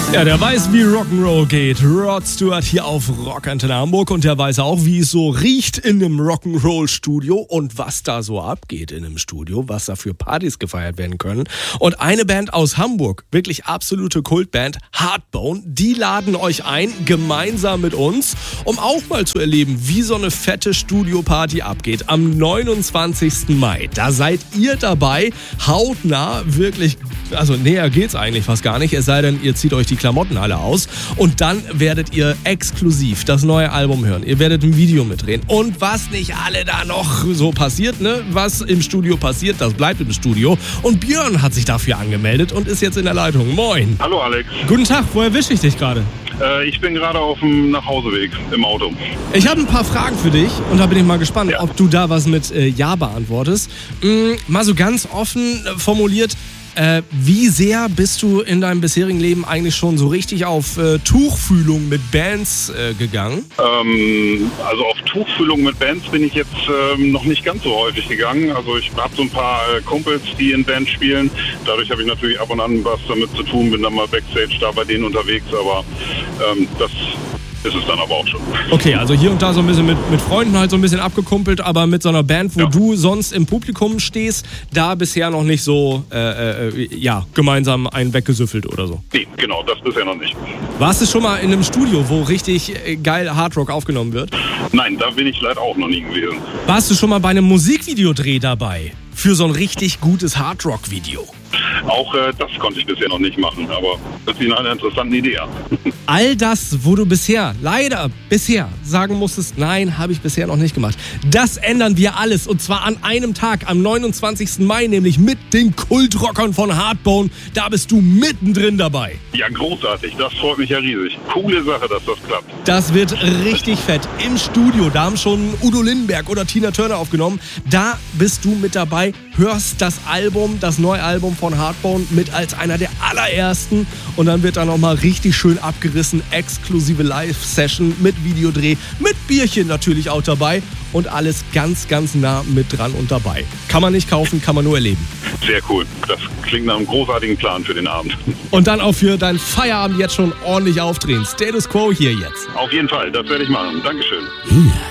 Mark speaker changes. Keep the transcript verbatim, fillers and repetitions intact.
Speaker 1: Ja, der weiß, wie Rock'n'Roll geht. Rod Stewart hier auf Rockantenne Hamburg und der weiß auch, wie es so riecht in einem Rock'n'Roll-Studio und was da so abgeht in einem Studio, was da für Partys gefeiert werden können. Und eine Band aus Hamburg, wirklich absolute Kultband, Hardbone, die laden euch ein, gemeinsam mit uns, um auch mal zu erleben, wie so eine fette Studioparty abgeht. Am neunundzwanzigsten Mai, da seid ihr dabei, hautnah, wirklich, also näher geht's eigentlich fast gar nicht, es sei denn, ihr zieht euch die Klamotten alle aus und dann werdet ihr exklusiv das neue Album hören. Ihr werdet ein Video mitdrehen und was nicht alle da noch so passiert, ne? Was im Studio passiert, das bleibt im Studio. Und Björn hat sich dafür angemeldet und ist jetzt in der Leitung. Moin.
Speaker 2: Hallo Alex.
Speaker 1: Guten Tag, wo erwische ich dich gerade?
Speaker 2: Äh, ich bin gerade auf dem Nachhauseweg im Auto.
Speaker 1: Ich habe ein paar Fragen für dich und da bin ich mal gespannt,
Speaker 2: Ja.
Speaker 1: ob du da was mit äh, Ja beantwortest. Mm, mal so ganz offen äh, formuliert, Äh, wie sehr bist du in deinem bisherigen Leben eigentlich schon so richtig auf äh, Tuchfühlung mit Bands äh, gegangen?
Speaker 2: Ähm, also auf Tuchfühlung mit Bands bin ich jetzt ähm, noch nicht ganz so häufig gegangen. Also ich habe so ein paar äh, Kumpels, die in Bands spielen. Dadurch habe ich natürlich ab und an was damit zu tun, bin dann mal Backstage da bei denen unterwegs. Aber ähm, das ist es dann aber auch schon.
Speaker 1: Okay, also hier und da so ein bisschen mit, mit Freunden halt so ein bisschen abgekumpelt, aber mit so einer Band, wo
Speaker 2: Ja.
Speaker 1: du sonst im Publikum stehst, da bisher noch nicht so, äh, äh, ja, gemeinsam einen weggesüffelt oder so.
Speaker 2: Nee, genau, das bisher noch nicht.
Speaker 1: Warst du schon mal in einem Studio, wo richtig äh, geil Hardrock aufgenommen wird?
Speaker 2: Nein, da bin ich leider auch noch nie gewesen.
Speaker 1: Warst du schon mal bei einem Musikvideodreh dabei? Für so ein richtig gutes Hardrock-Video?
Speaker 2: Auch äh, das konnte ich bisher noch nicht machen, aber das ist eine interessante Idee an.
Speaker 1: All das, wo du bisher, leider bisher sagen musstest, nein, habe ich bisher noch nicht gemacht. Das ändern wir alles und zwar an einem Tag, am neunundzwanzigsten Mai, nämlich mit den Kultrockern von Hardbone. Da bist du mittendrin dabei.
Speaker 2: Ja, großartig. Das freut mich ja riesig. Coole Sache, dass das klappt.
Speaker 1: Das wird richtig fett. Im Studio, da haben schon Udo Lindenberg oder Tina Turner aufgenommen. Da bist du mit dabei, hörst das Album, das neue Album von Hardbone mit als einer der allerersten und dann wird da nochmal richtig schön abgerissen, exklusive Live-Session mit Videodreh, mit Bierchen natürlich auch dabei und alles ganz, ganz nah mit dran und dabei. Kann man nicht kaufen, kann man nur erleben.
Speaker 2: Sehr cool. Das klingt nach einem großartigen Plan für den Abend.
Speaker 1: Und dann auch für deinen Feierabend jetzt schon ordentlich aufdrehen. Status Quo hier jetzt.
Speaker 2: Auf jeden Fall, das werde ich machen. Dankeschön.
Speaker 1: Ja.